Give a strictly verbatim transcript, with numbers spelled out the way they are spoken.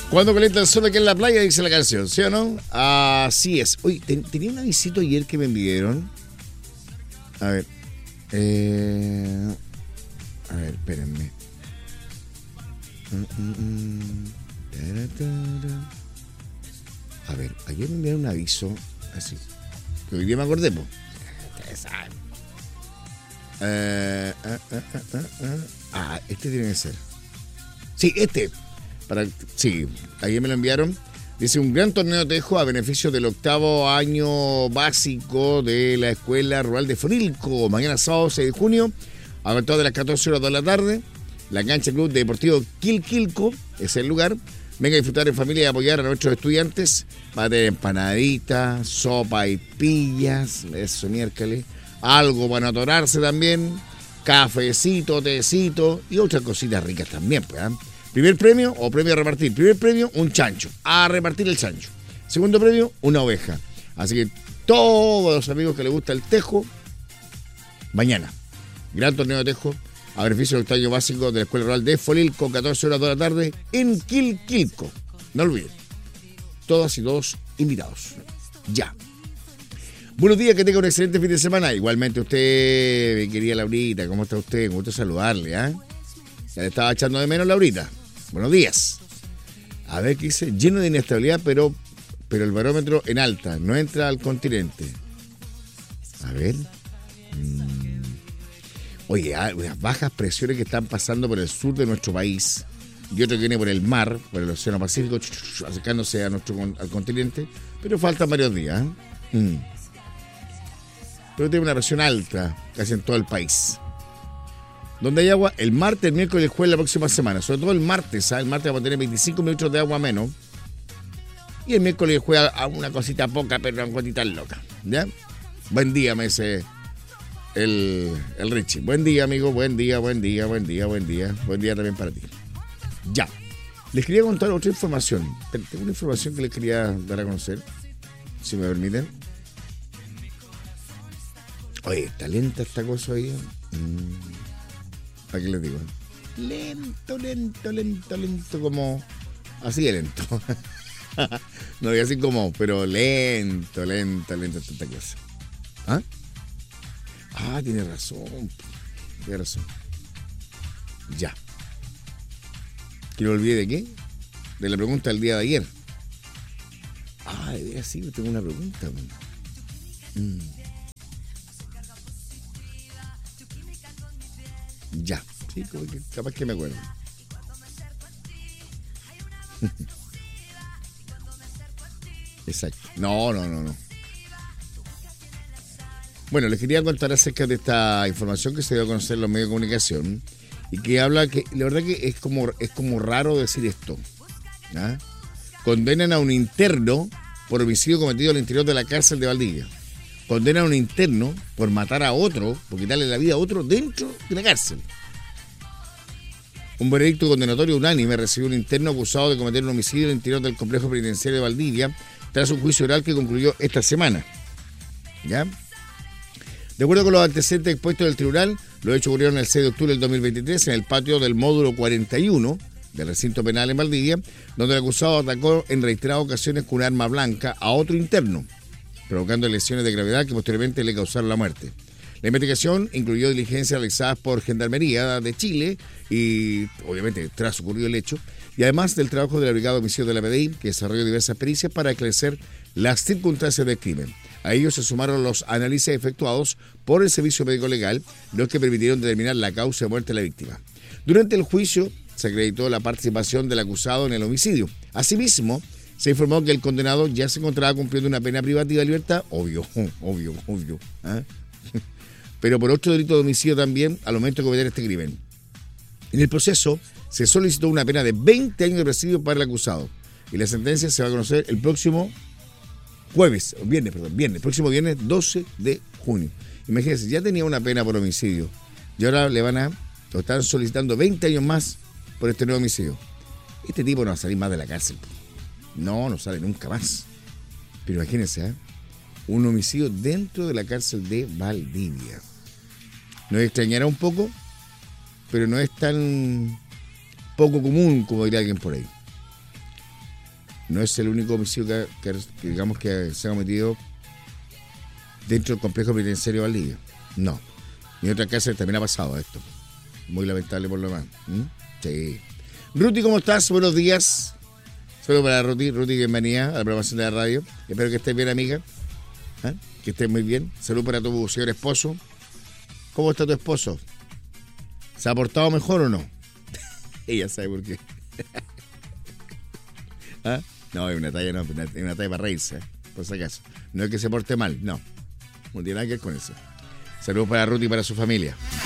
Cuando calienta el sol aquí en la playa, dice la canción, ¿sí o no? Así es. Oye, ten, tenía un avisito ayer que me enviaron. A ver. Eh, a ver, espérenme. A ver, ayer me enviaron un aviso. Así. Que hoy día me acordé, pues. Ustedes saben. Eh, ah, ah, ah, ah, ah. ah, este tiene que ser. Sí, este. Para, sí, ayer me lo enviaron. Dice, un gran torneo de tejo a beneficio del octavo año básico de la Escuela Rural de Forilco. Mañana sábado seis de junio, a partir de las catorce horas de la tarde. La cancha Club Deportivo Quilquilco es el lugar. Venga a disfrutar en familia y apoyar a nuestros estudiantes. Va a tener empanaditas, sopa y pillas. Eso, miércoles. Algo para atorarse también. Cafecito, tecito y otras cositas ricas también, pues, ¿eh? Primer premio o premio a repartir. Primer premio, un chancho. A repartir el chancho. Segundo premio, una oveja. Así que todos los amigos que les gusta el tejo, mañana. Gran torneo de tejo a beneficio del octavo básico de la Escuela Rural de Forilco, catorce horas de la tarde, en Quilquilco. No olviden. Todas y todos invitados. Ya. Buenos días, que tenga un excelente fin de semana. Igualmente usted, mi querida Laurita, ¿cómo está usted? Un gusto saludarle, ¿ah? ¿eh? Ya le estaba echando de menos, Laurita. Buenos días. A ver qué dice. Lleno de inestabilidad, pero, pero el barómetro en alta. No entra al continente. A ver. Mm. Oye, hay unas bajas presiones que están pasando por el sur de nuestro país. Y otro que viene por el mar, por el Océano Pacífico, acercándose a nuestro, al continente. Pero faltan varios días. ¿eh? Mm. Pero tiene una presión alta casi en todo el país. Donde hay agua el martes, el miércoles y el jueves la próxima semana. Sobre todo el martes, ¿sabes? El martes vamos a tener veinticinco mililitros de agua menos. Y el miércoles y el jueves a una cosita poca, pero una cosita loca. ¿Ya? Buen día, me dice el, el Richie. Buen día, amigo. Buen día, buen día, buen día, buen día. Buen día también para ti. Ya. Les quería contar otra información. Tengo una información que les quería dar a conocer, si me permiten. Oye, está lenta esta cosa ahí. Mm. ¿Para qué les digo? Lento, lento, lento, lento, como... Así de lento. No voy así como, pero lento, lento, lento, esta cosa. ¿Ah? Ah, tiene razón. Tiene razón. Ya. ¿Que me olvidé de qué? De la pregunta del día de ayer. Ah, de veras sí, tengo una pregunta. Mm. Ya, sí, capaz que me acuerdo. Exacto. No, no, no, no. Bueno, les quería contar acerca de esta información que se dio a conocer en los medios de comunicación y que habla que, la verdad que es como, es como raro decir esto. ¿Ah? Condenan a un interno por homicidio cometido al interior de la cárcel de Valdivia. Condenan a un interno por matar a otro, por quitarle la vida a otro dentro de la cárcel. Un veredicto condenatorio unánime recibió un interno acusado de cometer un homicidio en el interior del complejo penitenciario de Valdivia tras un juicio oral que concluyó esta semana. ¿Ya? De acuerdo con los antecedentes expuestos del tribunal, los hechos ocurrieron el seis de octubre del dos mil veintitrés en el patio del módulo cuarenta y uno del recinto penal en Valdivia, donde el acusado atacó en reiteradas ocasiones con un arma blanca a otro interno, provocando lesiones de gravedad que posteriormente le causaron la muerte. La investigación incluyó diligencias realizadas por Gendarmería de Chile y, obviamente, tras ocurrido el hecho, y además del trabajo de la Brigada de Homicidios de la P D I, que desarrolló diversas pericias para esclarecer las circunstancias del crimen. A ellos se sumaron los análisis efectuados por el Servicio Médico Legal, los que permitieron determinar la causa de muerte de la víctima. Durante el juicio se acreditó la participación del acusado en el homicidio. Asimismo, se informó que el condenado ya se encontraba cumpliendo una pena privativa de libertad, obvio, obvio, obvio, ¿eh? pero por otro delito de homicidio también al momento de cometer este crimen. En el proceso se solicitó una pena de veinte años de presidio para el acusado y la sentencia se va a conocer el próximo jueves, viernes, perdón, viernes, próximo viernes doce de junio. Imagínense, ya tenía una pena por homicidio y ahora le van a, lo están solicitando veinte años más por este nuevo homicidio. Este tipo no va a salir más de la cárcel. No, no sale nunca más. Pero imagínense, ¿eh? Un homicidio dentro de la cárcel de Valdivia. Nos extrañará un poco, pero no es tan poco común como diría alguien por ahí. no es el único homicidio que, que, que digamos que se ha cometido dentro del complejo penitenciario de Valdivia. No. Ni otra casa también ha pasado esto. Muy lamentable por lo demás. ¿Mm? Sí. Ruti, ¿cómo estás? Buenos días. Saludos para Ruti. Ruti, bienvenida a la programación de la radio. Espero que estés bien, amiga. ¿Ah? Que estés muy bien. Saludos para tu señor esposo. ¿Cómo está tu esposo? ¿Se ha portado mejor o no? Ella sabe por qué. ¿Ah? No, es una talla, no, es una, es una talla para reírse, ¿eh? Por si acaso. No es que se porte mal, no. No tiene nada que ver con eso. Saludos para Ruti y para su familia.